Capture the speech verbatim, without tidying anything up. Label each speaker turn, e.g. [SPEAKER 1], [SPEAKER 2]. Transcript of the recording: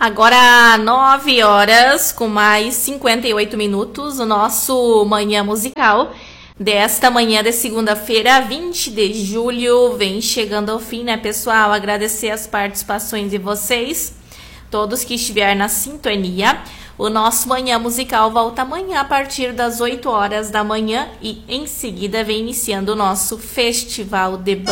[SPEAKER 1] Agora nove horas com mais cinquenta e oito minutos, o nosso Manhã Musical desta manhã de segunda-feira, vinte de julho, vem chegando ao fim, né, pessoal? Agradecer as participações de vocês, todos que estiveram na sintonia. O nosso Manhã Musical volta amanhã a partir das oito horas da manhã e em seguida vem iniciando o nosso Festival de Bandas.